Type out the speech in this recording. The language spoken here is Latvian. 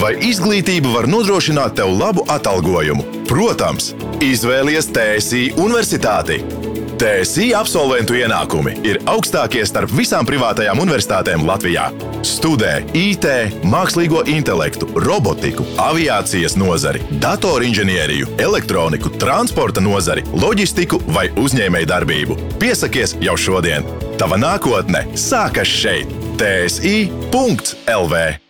Vai izglītība var nodrošināt tev labu atalgojumu? Protams, izvēlies TSI Universitāti. TSI absolventu ienākumi ir augstākie starp visām privātajām universitātēm Latvijā. Studē IT, mākslīgo intelektu, robotiku, aviācijas nozari, datorinženieriju, elektroniku, transporta nozari, loģistiku vai uzņēmēju darbību. Piesakies jau šodien! Tava nākotne sākas šeit! TSI.LV